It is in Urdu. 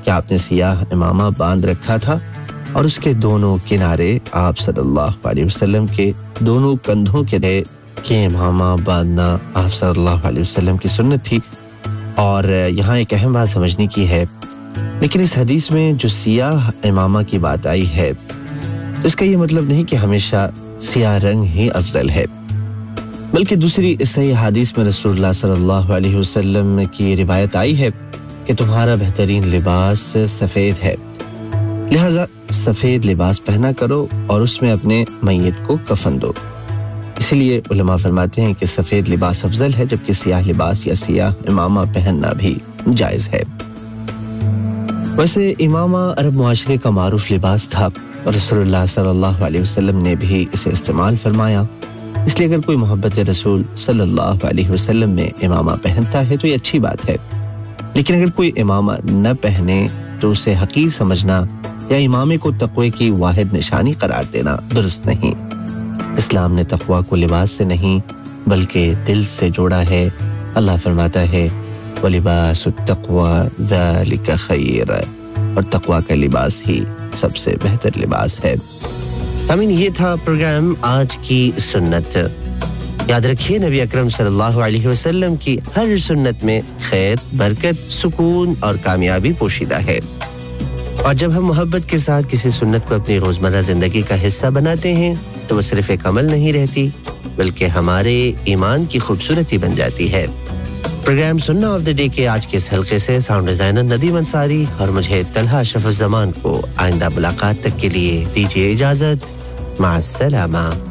کہ آپ نے سیاہ امامہ باندھ رکھا تھا اور اس کے دونوں کنارے آپ صلی اللہ علیہ وسلم کے دونوں کندھوں کے تھے کہ امامہ باندھنا آپ صلی اللہ علیہ وسلم کی سنت تھی. اور یہاں ایک اہم بات سمجھنے کی ہے، لیکن اس حدیث میں جو سیاہ امامہ کی بات آئی ہے تو اس کا یہ مطلب نہیں کہ ہمیشہ سیاہ رنگ ہی افضل ہے، بلکہ دوسری صحیح حدیث میں رسول اللہ صلی اللہ علیہ وسلم کی روایت آئی ہے کہ تمہارا بہترین لباس سفید ہے، لہذا سفید لباس پہنا کرو اور اس میں اپنے میت کو کفن دو. اسی لیے علماء فرماتے ہیں کہ سفید لباس افضل ہے، جبکہ سیاہ لباس یا سیاہ امامہ پہننا بھی جائز ہے. ویسے امامہ عرب معاشرے کا معروف لباس تھا اور رسول اللہ صلی اللہ علیہ وسلم نے بھی اسے استعمال فرمایا. اس لیے اگر کوئی محبت رسول صلی اللہ علیہ وسلم میں امامہ پہنتا ہے تو یہ اچھی بات ہے، لیکن اگر کوئی امامہ نہ پہنے تو اسے حقیر سمجھنا یا امامے کو تقوی کی واحد نشانی قرار دینا درست نہیں. اسلام نے تقوی کو لباس سے نہیں بلکہ دل سے جوڑا ہے. اللہ فرماتا ہے وَلِبَاسُ التَّقْوَى ذَلِكَ خَيْرٌ، اور تقوی کا لباس ہی سب سے بہتر لباس ہے. سامعین، یہ تھا پروگرام آج کی سنت. یاد رکھیے نبی اکرم صلی اللہ علیہ وسلم کی ہر سنت میں خیر، برکت، سکون اور کامیابی پوشیدہ ہے. اور جب ہم محبت کے ساتھ کسی سنت کو اپنی روزمرہ زندگی کا حصہ بناتے ہیں تو وہ صرف ایک عمل نہیں رہتی بلکہ ہمارے ایمان کی خوبصورتی بن جاتی ہے. پروگرام سننا آف دی ڈے کے آج کے اس حلقے سے ساؤنڈ ڈیزائنر ندیم انصاری اور مجھے طلحہ اشرف الزمان کو آئندہ ملاقات تک کے لیے دیجیے اجازت. مع السلامہ.